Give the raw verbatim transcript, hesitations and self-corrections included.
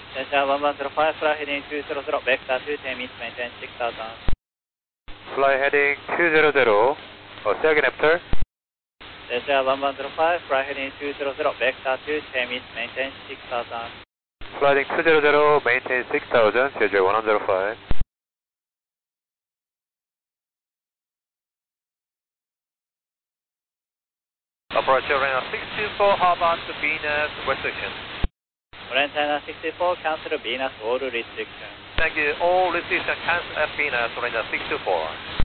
Delta one one zero five, fly heading two zero zero, vector two ten meets, maintain six thousand. Fly heading two zero zero. Oh, say again after. Delta one one zero five, fly heading two zero zero, vector two ten meets, maintain six thousand. Fly heading two zero zero, maintain six thousand, schedule one zero five. Approach Arena six two four, Harbour to Venus, restriction. Orientina sixty-four, cancel Venus all restriction. Thank you. All restriction cancel at Venus, Arena six two four.